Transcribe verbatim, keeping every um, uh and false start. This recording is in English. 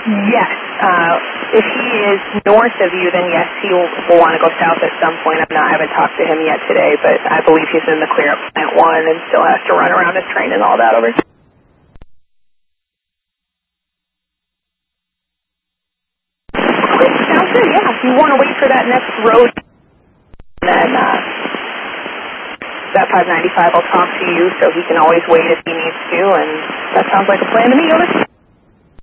Yes. Uh, if he is north of you, then yes, he will, will want to go south at some point. I'm not, I haven't talked to him yet today, but I believe he's in the clear up plant one and still has to run around his train and all that over. Okay, sounds good, yeah. If you want to wait for that next road, then uh, that five ninety-five will talk to you, so he can always wait if he needs to, and that sounds like a plan to me. Over.